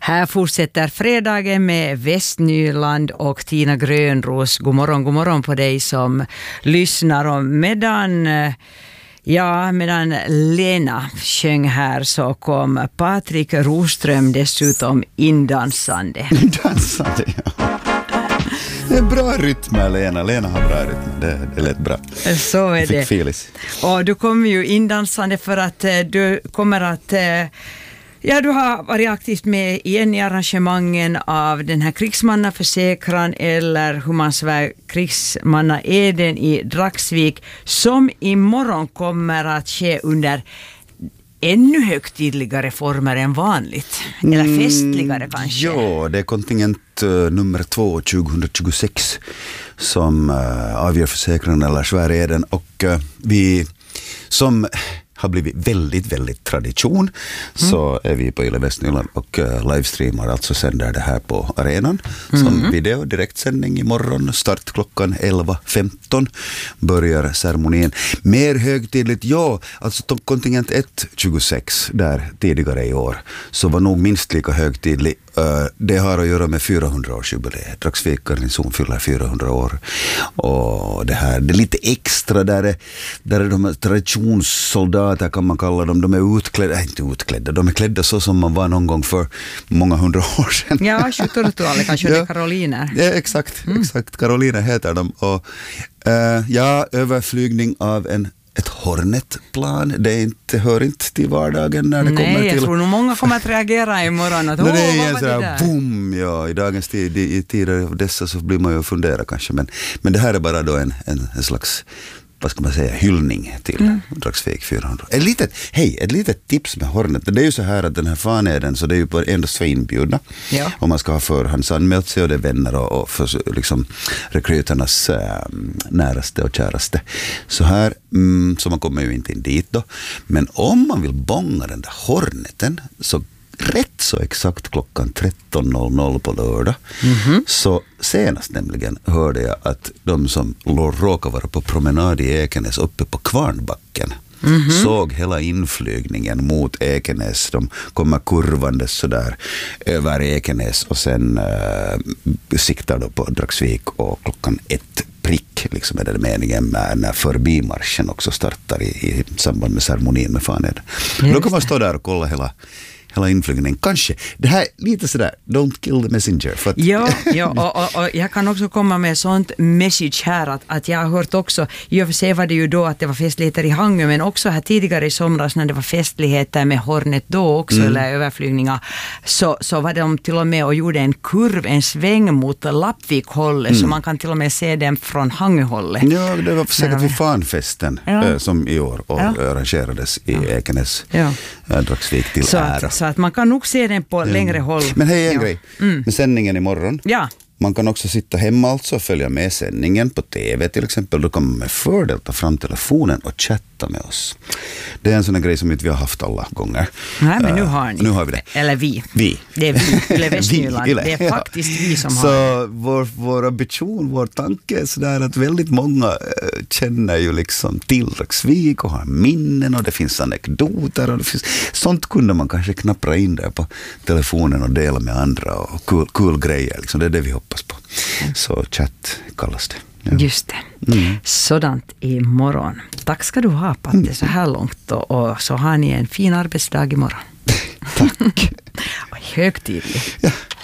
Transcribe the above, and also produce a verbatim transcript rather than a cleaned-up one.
Här fortsätter fredagen med Västnyland och Tina Grönros. God morgon, god morgon på dig som lyssnar. Och medan, ja, medan Lena sjöng här så kom Patrik Roström dessutom indansande. Indansande, ja. Det är bra rytm, Lena. Lena har bra rytm. Det, det lät bra. Så är det. Fick filis. Och du kommer ju indansande för att du kommer att... Ja, du har varit aktivt med igen i arrangemangen av den här krigsmannaförsäkran eller hur man svär krigsmannaeden i Dragsvik som imorgon kommer att ske under ännu högtidligare former än vanligt. Eller festligare kanske. Mm, ja, det är kontingent uh, nummer två tjugohundratjugosex som uh, avgör försäkran eller sväreden och uh, vi som har blivit väldigt, väldigt tradition mm. så är vi på Yle Västnyland och uh, livestreamar, alltså sänder det här på arenan mm. som video, direktsändning imorgon, start klockan elva femton börjar ceremonin. Mer högtidligt, ja, alltså kontingent ett tjugosex där tidigare i år så var nog minst lika högtidlig. Uh, det har att göra med fyrahundra-årsjubileet. Dragsvik garnison fyller fyrahundra år. Och det här, det är lite extra där är, där är de traditionssoldater kan man kalla dem. De är utklädda, äh, inte utklädda, de är klädda så som man var någon gång för många hundra år sedan. Ja, sjuttiotalet kanske, ja. Det är Karoliner. Ja, exakt, mm. exakt. Karoliner heter de. Och uh, ja, överflygning av en ett Hornet-plan, det är inte, hör inte till vardagen när det Nej, kommer till... Nej, jag tror nog många kommer att reagera imorgon. Att, no, det är vad en var sådär det där? boom, ja, i dagens tid, i, i tider av dessa så blir man ju fundera kanske, men, men det här är bara då en, en, en slags, vad ska man säga, hyllning till mm. Dragsvik fyrahundra. Ett litet, hej, ett litet tips med Hornet, det är ju så här att den här faneden, så det är ju på endast för inbjudna, ja. Om man ska ha förhandsanmält sig och det är vänner och, och för liksom rekryternas äh, näraste och käraste. Så här, mm, så man kommer ju inte in dit då. Men om man vill bonga den där Horneten så rätt så exakt klockan tretton noll noll på lördag. Mm-hmm. Så senast nämligen hörde jag att de som råkar vara på promenad i Ekenäs uppe på Kvarnbacken mm-hmm. såg hela inflygningen mot Ekenäs. De kommer kurvandes sådär över Ekenäs och sen äh, siktar då på Dragsvik och klockan ett prick liksom är det meningen med när förbimarschen också startar i, i samband med ceremonin med faned. Då kan man stå där och kolla hela hela inflygningen. Kanske. Det här är lite sådär, don't kill the messenger. För att ja, ja och, och, och jag kan också komma med sånt message här att, att jag har hört också, i och för sig var det ju då att det var festligheter i Hangö, men också här tidigare i somras när det var festligheter med Hornet då också, mm. eller överflygningar, så, så var de till och med och gjorde en kurv, en sväng mot Lappvik-hållet, mm. så man kan till och med se den från Hangö-hållet. Ja, det var säkert vid fanfesten ja. äh, som i år och ja. arrangerades i ja. Ekenäs ja. äh, Dragsvik till så ära. Att, så att man kan nog se den på ja. längre håll. Men hej en ja. grej, mm. med sändningen imorgon. Ja. Man kan också sitta hemma alltså och följa med sändningen på tv till exempel. Då kan man med fördel ta fram telefonen och chatta med oss. Det är en sån här grej som inte vi har haft alla gånger. Nej, men nu har ni. Uh, nu har vi det. Eller vi. Vi. Det är vi. Eller Västnyland. Det är faktiskt vi som så har det. Vår, vår ambition, vår tanke är sådär att väldigt många uh, känner ju liksom till Dragsvik och har minnen och det finns anekdoter och det finns, sånt kunde man kanske knappra in där på telefonen och dela med andra och kul, kul grejer. Liksom. Det är det vi hoppas på. Mm. Så chatt kallas det. Ja. Just det. Mm. Sådant imorgon. Tack ska du ha, Patte, mm. så här långt. Och, och så har ni en fin arbetsdag imorgon. Tack. Och högtidlig. Ja.